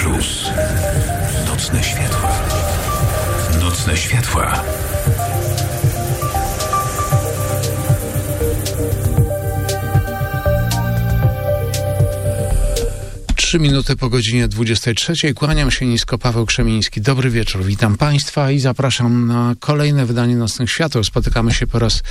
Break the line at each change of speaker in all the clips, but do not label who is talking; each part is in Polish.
Plus. Nocne światła. Nocne światła.
Trzy minuty po godzinie 23. Kłaniam się nisko, Paweł Krzemiński. Dobry wieczór, witam Państwa i zapraszam na kolejne wydanie Nocnych Świateł. Spotykamy się po raz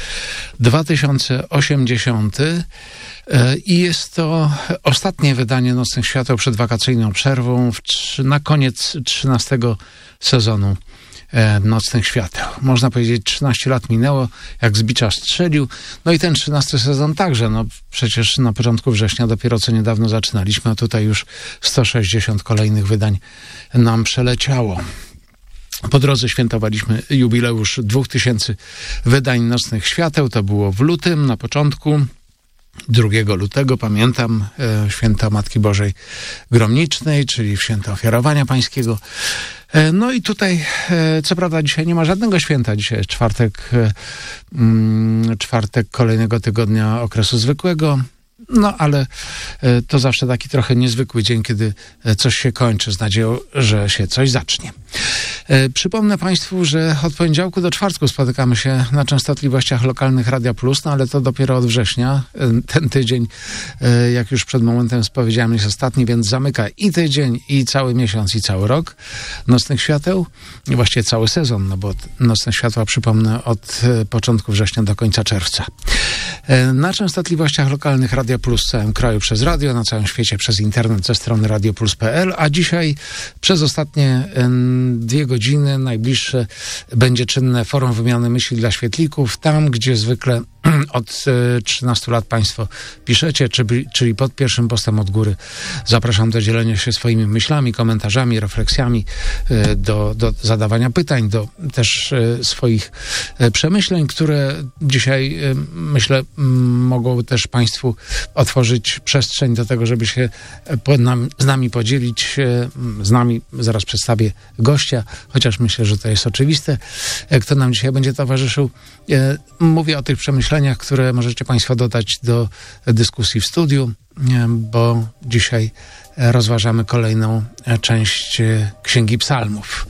2080 i jest to ostatnie wydanie Nocnych Świateł przed wakacyjną przerwą na koniec 13 sezonu Nocnych Świateł. Można powiedzieć, 13 lat minęło, jak z bicza strzelił. No i ten 13 sezon także. No przecież na początku września dopiero co niedawno zaczynaliśmy, a tutaj już 160 kolejnych wydań nam przeleciało. Po drodze świętowaliśmy jubileusz 2000 wydań Nocnych Świateł. To było w lutym, na początku. 2 lutego, pamiętam, święto Matki Bożej Gromnicznej, czyli w święto Ofiarowania Pańskiego. No i tutaj, co prawda dzisiaj nie ma żadnego święta, dzisiaj jest czwartek kolejnego tygodnia okresu zwykłego, no ale to zawsze taki trochę niezwykły dzień, kiedy coś się kończy z nadzieją, że się coś zacznie. Przypomnę Państwu, że od poniedziałku do czwartku spotykamy się na częstotliwościach lokalnych Radia Plus, no ale to dopiero od września. Ten tydzień, jak już przed momentem powiedziałem, jest ostatni, więc zamyka i tydzień, i cały miesiąc, i cały rok Nocnych Świateł. I właściwie cały sezon, no bo Nocne Światła, przypomnę, od początku września do końca czerwca. Na częstotliwościach lokalnych Radia Plus w całym kraju przez radio, na całym świecie przez internet ze strony radioplus.pl, a dzisiaj przez ostatnie 2 godziny najbliższe będzie czynne forum wymiany myśli dla świetlików, tam gdzie zwykle od 13 lat Państwo piszecie, czyli pod pierwszym postem od góry. Zapraszam do dzielenia się swoimi myślami, komentarzami, refleksjami, do zadawania pytań, do też swoich przemyśleń, które dzisiaj, myślę, mogą też Państwu otworzyć przestrzeń do tego, żeby się z nami podzielić. Z nami zaraz przedstawię gościa, chociaż myślę, że to jest oczywiste, kto nam dzisiaj będzie towarzyszył. Mówię o tych przemyśleniach, które możecie Państwo dodać do dyskusji w studiu, bo dzisiaj rozważamy kolejną część Księgi Psalmów.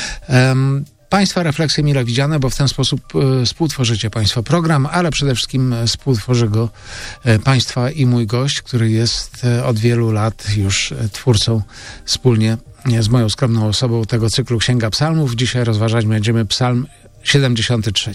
Państwa refleksje mile widziane, bo w ten sposób współtworzycie Państwo program, ale przede wszystkim współtworzy go Państwa i mój gość, który jest od wielu lat już twórcą wspólnie z moją skromną osobą tego cyklu Księga Psalmów. Dzisiaj rozważać będziemy Psalm 73.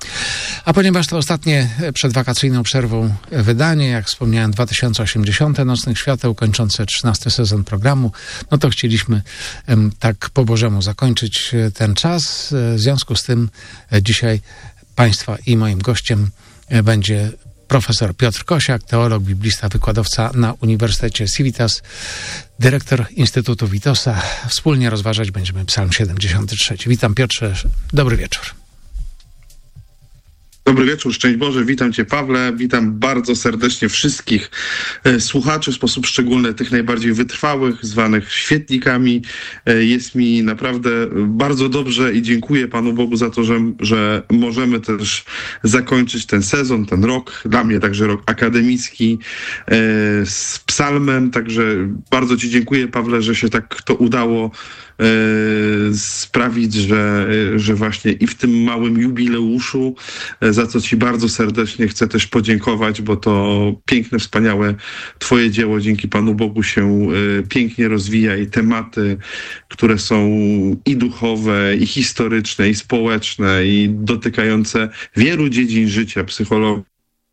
A ponieważ to ostatnie przed wakacyjną przerwą wydanie, jak wspomniałem, 2080 Nocnych Świateł, kończące 13 sezon programu, no to chcieliśmy tak po Bożemu zakończyć ten czas. W związku z tym dzisiaj Państwa i moim gościem będzie profesor Piotr Kosiak, teolog, biblista, wykładowca na Uniwersytecie Civitas, dyrektor Instytutu Witosa. Wspólnie rozważać będziemy Psalm 73. Witam, Piotrze, dobry wieczór.
Dobry wieczór, szczęść Boże, witam Cię, Pawle, witam bardzo serdecznie wszystkich słuchaczy, w sposób szczególny tych najbardziej wytrwałych, zwanych świetlikami. Jest mi naprawdę bardzo dobrze i dziękuję Panu Bogu za to, że możemy też zakończyć ten sezon, ten rok, dla mnie także rok akademicki z psalmem, także bardzo Ci dziękuję, Pawle, że się tak to udało sprawić, że właśnie i w tym małym jubileuszu, za co Ci bardzo serdecznie chcę też podziękować, bo to piękne, wspaniałe Twoje dzieło dzięki Panu Bogu się pięknie rozwija i tematy, które są i duchowe, i historyczne, i społeczne, i dotykające wielu dziedzin życia, psychologii,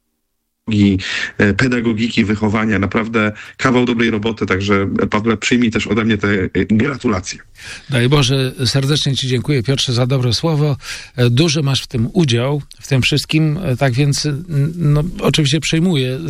pedagogiki, wychowania. Naprawdę kawał dobrej roboty, także Pawle, przyjmij też ode mnie te gratulacje.
Daj Boże, serdecznie Ci dziękuję, Piotrze, za dobre słowo. Duży masz w tym udział, w tym wszystkim, tak więc no, oczywiście przyjmuję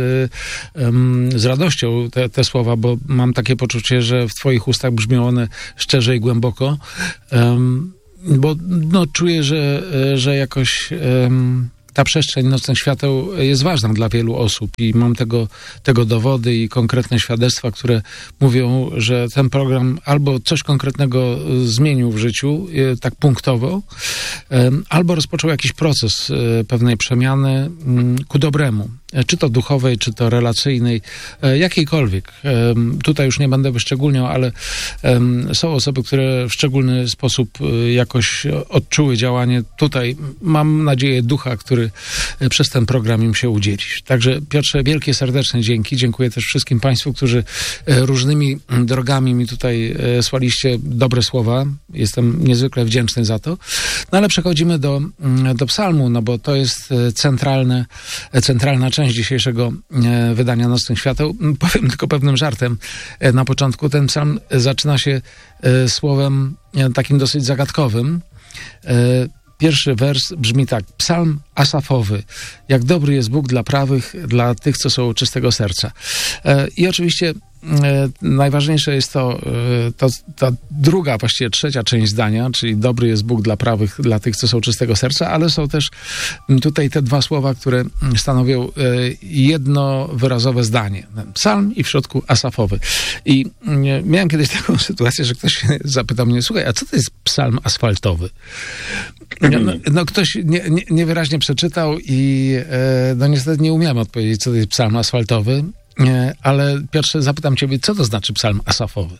z radością te słowa, bo mam takie poczucie, że w Twoich ustach brzmią one szczerze i głęboko, bo no, czuję, że jakoś ta przestrzeń Nocnych Świateł jest ważna dla wielu osób i mam tego dowody i konkretne świadectwa, które mówią, że ten program albo coś konkretnego zmienił w życiu, tak punktowo, albo rozpoczął jakiś proces pewnej przemiany ku dobremu. czy to duchowej, czy to relacyjnej, jakiejkolwiek. Tutaj już nie będę wyszczególniał, ale są osoby, które w szczególny sposób jakoś odczuły działanie tutaj, mam nadzieję, ducha, który przez ten program im się udzieli. Także Piotrze, wielkie serdeczne dzięki. Dziękuję też wszystkim Państwu, którzy różnymi drogami mi tutaj słaliście dobre słowa. Jestem niezwykle wdzięczny za to. No ale przechodzimy do psalmu, no bo to jest centralna część dzisiejszego wydania Nocnych Świateł. Powiem tylko pewnym żartem. Na początku ten psalm zaczyna się słowem takim dosyć zagadkowym. Pierwszy wers brzmi tak: psalm Asafowy. Jak dobry jest Bóg dla prawych, dla tych, co są czystego serca. I oczywiście najważniejsze jest ta druga, właściwie trzecia część zdania, czyli dobry jest Bóg dla prawych, dla tych, co są czystego serca, ale są też tutaj te dwa słowa, które stanowią jednowyrazowe zdanie. Psalm i w środku Asafowy. I miałem kiedyś taką sytuację, że ktoś zapytał mnie: słuchaj, a co to jest psalm asfaltowy? No ktoś niewyraźnie przeczytał i no niestety nie umiałem odpowiedzieć, co to jest psalm asfaltowy. Ale Piotrze, zapytam ciebie, co to znaczy psalm asafowy?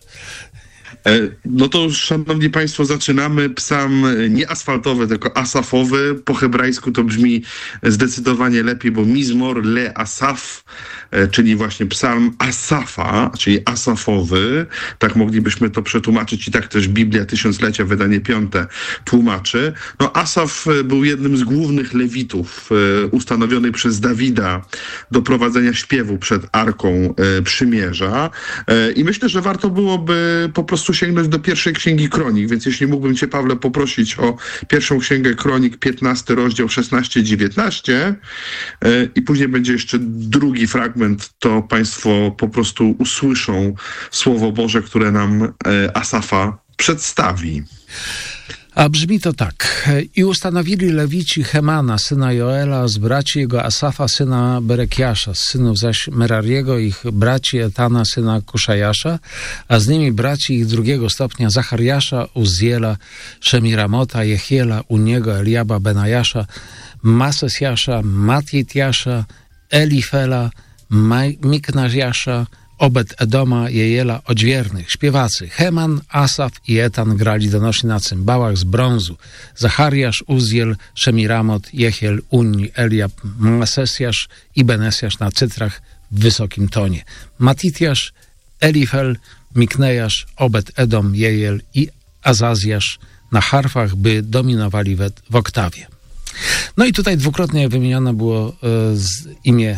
No to już, szanowni państwo, zaczynamy. Psalm nie asfaltowy, tylko asafowy. Po hebrajsku to brzmi zdecydowanie lepiej, bo mizmor le asaf, czyli właśnie psalm Asafa, czyli asafowy. Tak moglibyśmy to przetłumaczyć i tak też Biblia Tysiąclecia, wydanie 5 tłumaczy. No Asaf był jednym z głównych lewitów ustanowionych przez Dawida do prowadzenia śpiewu przed Arką Przymierza. I myślę, że warto byłoby po prostu sięgnąć do pierwszej Księgi Kronik, więc jeśli mógłbym cię, Pawle, poprosić o pierwszą Księgę Kronik, 15 rozdział 16-19 i później będzie jeszcze drugi fragment, to państwo po prostu usłyszą Słowo Boże, które nam Asafa przedstawi.
A brzmi to tak. I ustanowili Lewici Hemana, syna Joela, z braci jego Asafa, syna Berekiasza, z synów zaś Merariego, ich braci Etana, syna Kuszajasza, a z nimi braci ich drugiego stopnia Zachariasza, Uzziela, Szemiramota, Jehiela, Uniego, Eliaba, Benajasza, Masesjasza, Matitjasza, Elifela, Miknajasza, Obed-Edoma, Jejela, odźwiernych, śpiewacy. Heman, Asaf i Etan grali donośni na cymbałach z brązu. Zachariasz, Uzziel, Szemiramot, Jehiel, Unni, Eliab, Masesjasz i Benesjasz na cytrach w wysokim tonie. Matitjasz, Elifel, Miknejasz, Obed-Edom, Jejel i Azazjasz na harfach, by dominowali w oktawie. No i tutaj dwukrotnie wymienione było imię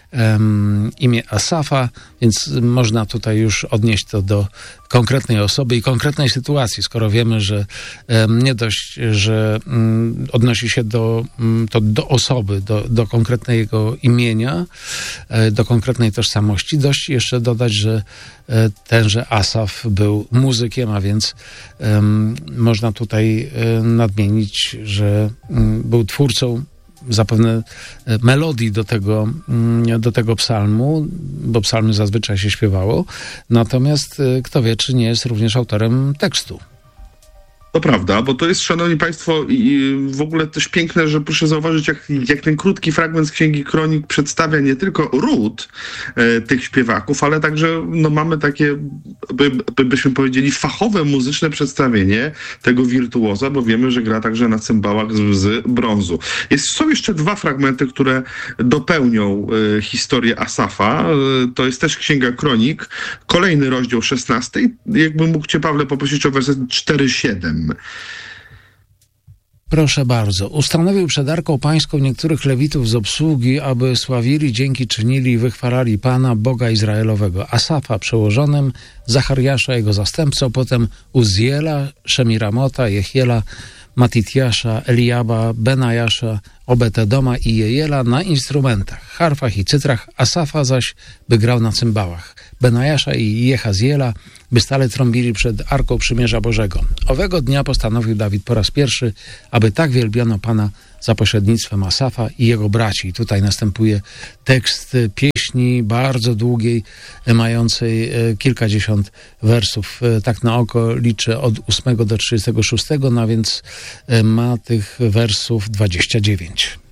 Asafa, więc można tutaj już odnieść to do konkretnej osoby i konkretnej sytuacji, skoro wiemy, że nie dość, że odnosi się do osoby, do konkretnego imienia, do konkretnej tożsamości. Dość jeszcze dodać, że tenże Asaf był muzykiem, a więc można tutaj nadmienić, że był twórcą zapewne melodii do tego psalmu, bo psalmy zazwyczaj się śpiewało, natomiast kto wie, czy nie jest również autorem tekstu.
To prawda, bo to jest, szanowni państwo, i w ogóle też piękne, że proszę zauważyć, jak ten krótki fragment z Księgi Kronik przedstawia nie tylko ród tych śpiewaków, ale także mamy takie, byśmy powiedzieli, fachowe muzyczne przedstawienie tego wirtuoza, bo wiemy, że gra także na cymbałach z brązu. Są jeszcze dwa fragmenty, które dopełnią historię Asafa. To jest też Księga Kronik, kolejny rozdział 16. Jakbym mógł cię, Pawle, poprosić o werset 4-7.
Proszę bardzo. Ustanowił przed Arką Pańską niektórych lewitów z obsługi, aby sławili, dzięki czynili i wychwalali Pana, Boga Izraelowego. Asafa przełożonym, Zachariasza jego zastępcą, potem Uzziela, Szemiramota, Jehiela, Matitjasza, Eliaba, Benajasza, Obed-Edoma i Jejela na instrumentach, harfach i cytrach, Asafa zaś by grał na cymbałach, Benajasza i Jehaziela by stale trąbili przed Arką Przymierza Bożego. Owego dnia postanowił Dawid po raz pierwszy, aby tak wielbiono Pana za pośrednictwem Asafa i jego braci. I tutaj następuje tekst pieśni bardzo długiej, mającej kilkadziesiąt wersów. Tak na oko liczę od 8 do 36, no więc ma tych wersów 29.